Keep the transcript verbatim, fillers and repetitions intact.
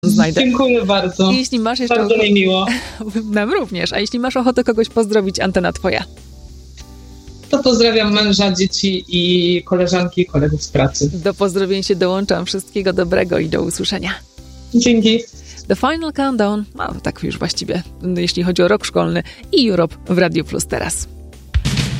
znajdę. Dziękuję bardzo. I jeśli masz jeszcze... Bardzo mi miło. Nam również. A jeśli masz ochotę kogoś pozdrowić, antena twoja. To pozdrawiam męża, dzieci i koleżanki i kolegów z pracy. Do pozdrowień się dołączam. Wszystkiego dobrego i do usłyszenia. Dzięki. The Final Countdown, no tak już właściwie, jeśli chodzi o rok szkolny i Europe w Radio Plus teraz.